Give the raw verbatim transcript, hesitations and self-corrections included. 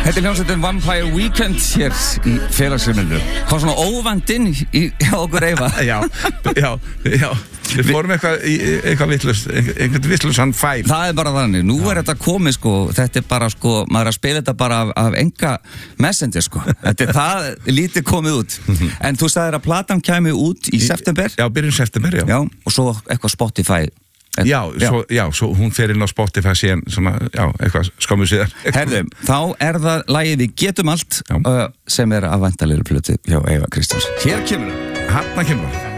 Þetta er hljómsveitin Vampire Weekend hér í félagsheimilinu. Hvað svona óvænt inn í, í okkur Eyva? Já, já, já. Við fórum eitthvað, eitthvað vitlaust, einhvern vitlausan fæl. Það er bara þannig. Nú er þetta komið sko, þetta er bara sko, maður er að spila þetta bara af, af enga messenger sko. Þetta er það lítið komið út. En þú sagðir að platan kæmi út í september? Já, byrjun september, já. Já, og svo eitthvað Spotify. Já, já. Svo, já, svo hún fer inn á Spotify síðan, svona, já, eitthvað skömmu síðan. Herðum, þá er það lagið Við getum allt uh, sem er af væntanlegri plötu hjá Eyva Kristjáns. Hér kemur það. Hanna kemur það.